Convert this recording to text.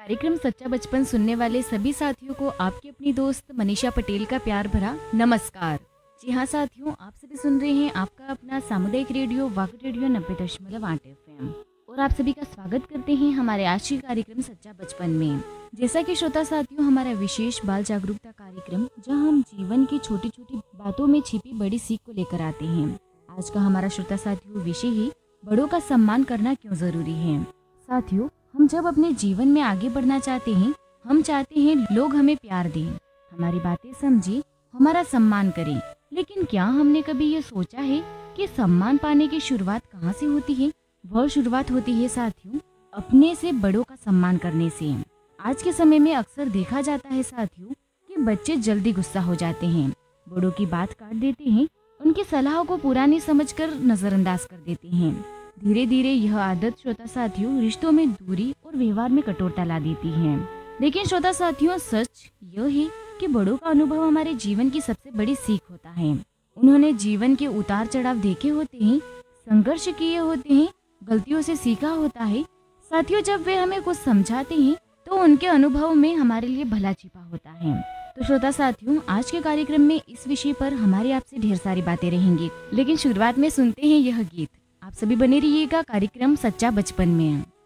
कार्यक्रम सच्चा बचपन सुनने वाले सभी साथियों को आपकी अपनी दोस्त मनीषा पटेल का प्यार भरा नमस्कार। जी हाँ साथियों, आप सभी सुन रहे हैं आपका अपना सामुदायिक रेडियो वाक रेडियो 90.8 FM और आप सभी का स्वागत करते हैं हमारे आज के कार्यक्रम सच्चा बचपन में। जैसा कि श्रोता साथियों, हमारा विशेष बाल जागरूकता कार्यक्रम जहां हम जीवन की छोटी छोटी बातों में छिपी बड़ी सीख को लेकर आते हैं। आज का हमारा श्रोता साथियों विषय ही बड़ों का सम्मान करना क्यों जरूरी है। साथियों, हम जब अपने जीवन में आगे बढ़ना चाहते हैं, हम चाहते हैं लोग हमें प्यार दें, हमारी बातें समझें, हमारा सम्मान करें। लेकिन क्या हमने कभी ये सोचा है कि सम्मान पाने की शुरुआत कहाँ से होती है? वह शुरुआत होती है साथियों अपने से बड़ों का सम्मान करने से। आज के समय में अक्सर देखा जाता है साथियों कि बच्चे जल्दी गुस्सा हो जाते हैं, बड़ों की बात काट देते हैं, उनकी सलाह को पूरा नहीं समझकर नजरअंदाज कर देते हैं। धीरे धीरे यह आदत श्रोता साथियों रिश्तों में दूरी और व्यवहार में कठोरता ला देती है। लेकिन श्रोता साथियों, सच यह है कि बड़ों का अनुभव हमारे जीवन की सबसे बड़ी सीख होता है। उन्होंने जीवन के उतार चढ़ाव देखे होते हैं, संघर्ष किए होते हैं, गलतियों से सीखा होता है। साथियों, जब वे हमें कुछ समझाते हैं तो उनके अनुभव में हमारे लिए भला छिपा होता है। तो श्रोता साथियों, आज के कार्यक्रम में इस विषय पर हमारी आपसे ढेर सारी बातें रहेंगी, लेकिन शुरुआत में सुनते हैं यह गीत। आप सभी बने रहिएगा कार्यक्रम सच्चा बचपन में।